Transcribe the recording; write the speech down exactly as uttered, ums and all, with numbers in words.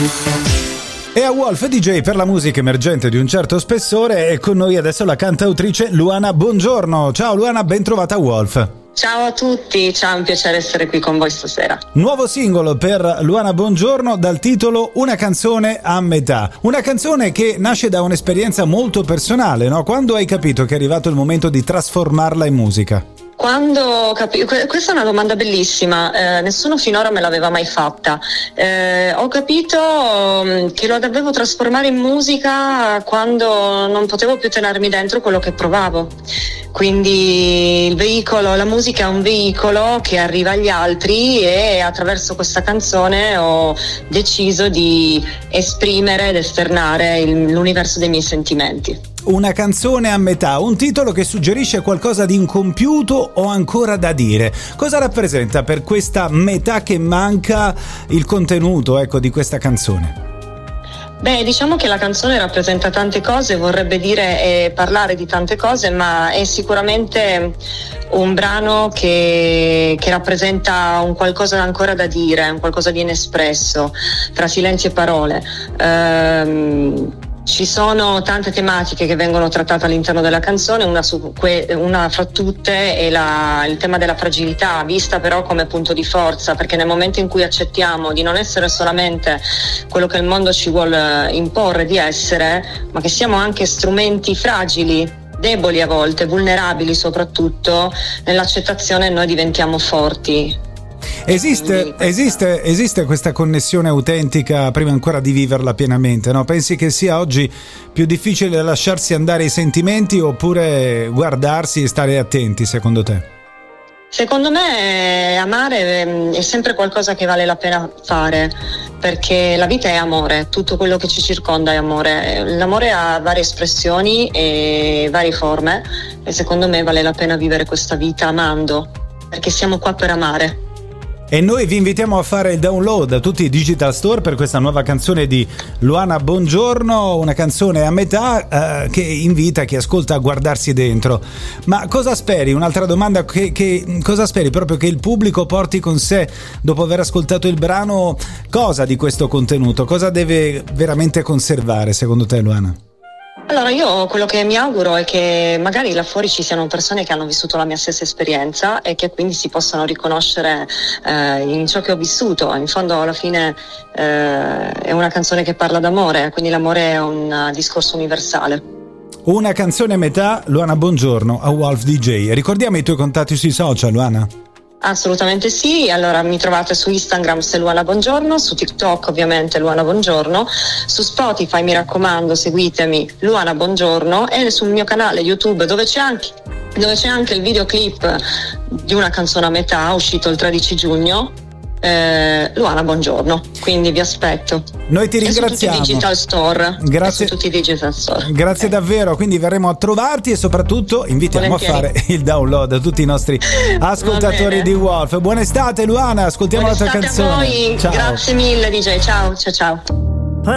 E a Wolf D J per la musica emergente di un certo spessore, e con noi adesso la cantautrice Luana Bongiorno. Ciao Luana, ben trovata a Wolf. Ciao a tutti, ciao, è un piacere essere qui con voi stasera. Nuovo singolo per Luana Bongiorno dal titolo Una canzone a metà. Una canzone che nasce da un'esperienza molto personale, no? Quando hai capito che è arrivato il momento di trasformarla in musica? Quando capi- questa è una domanda bellissima, eh, nessuno finora me l'aveva mai fatta. Eh, ho capito um, che lo dovevo trasformare in musica quando non potevo più tenermi dentro quello che provavo. Quindi il veicolo, la musica è un veicolo che arriva agli altri, e attraverso questa canzone ho deciso di esprimere ed esternare il, l'universo dei miei sentimenti. Una canzone a metà, un titolo che suggerisce qualcosa di incompiuto o ancora da dire. Cosa rappresenta per questa metà che manca il contenuto, ecco, di questa canzone? Beh, diciamo che la canzone rappresenta tante cose, vorrebbe dire eh, parlare di tante cose, ma è sicuramente un brano che, che rappresenta un qualcosa ancora da dire, un qualcosa di inespresso, tra silenzi e parole. Ehm, Ci sono tante tematiche che vengono trattate all'interno della canzone, una, su que- una fra tutte è la, il tema della fragilità, vista però come punto di forza, perché nel momento in cui accettiamo di non essere solamente quello che il mondo ci vuole imporre di essere, ma che siamo anche strumenti fragili, deboli a volte, vulnerabili soprattutto, nell'accettazione noi diventiamo forti. Esiste, esiste, esiste questa connessione autentica prima ancora di viverla pienamente, no? Pensi che sia oggi più difficile lasciarsi andare ai sentimenti, oppure guardarsi e stare attenti, secondo te? Secondo me amare è sempre qualcosa che vale la pena fare, perché la vita è amore, tutto quello che ci circonda è amore. L'amore ha varie espressioni e varie forme, e secondo me vale la pena vivere questa vita amando, perché siamo qua per amare. E noi vi invitiamo a fare il download a tutti i digital store per questa nuova canzone di Luana Bongiorno, una canzone a metà eh, che invita chi ascolta a guardarsi dentro. Ma cosa speri? Un'altra domanda, che, che cosa speri proprio che il pubblico porti con sé dopo aver ascoltato il brano? Cosa di questo contenuto? Cosa deve veramente conservare secondo te, Luana? Allora, io quello che mi auguro è che magari là fuori ci siano persone che hanno vissuto la mia stessa esperienza e che quindi si possano riconoscere eh, in ciò che ho vissuto. In fondo, alla fine eh, è una canzone che parla d'amore, quindi l'amore è un uh, discorso universale. Una canzone a metà, Luana Bongiorno a Wolf D J. Ricordiamo i tuoi contatti sui social, Luana? Assolutamente sì, allora mi trovate su Instagram se Luana Bongiorno, su TikTok ovviamente Luana Bongiorno, su Spotify mi raccomando seguitemi Luana Bongiorno, e sul mio canale YouTube dove c'è anche, dove c'è anche il videoclip di Una canzone a metà, uscito il tredici giugno, eh, Luana Bongiorno, quindi vi aspetto. Noi ti ringraziamo. E su tutti i digital store. Grazie. E su tutti i digital store. Grazie okay. davvero, quindi verremo a trovarti, e soprattutto invitiamo Volentieri. a fare il download a tutti i nostri ascoltatori di Wolf. Buona estate Luana, ascoltiamo Buona la tua canzone. A voi. Ciao. Grazie mille D J, ciao ciao ciao.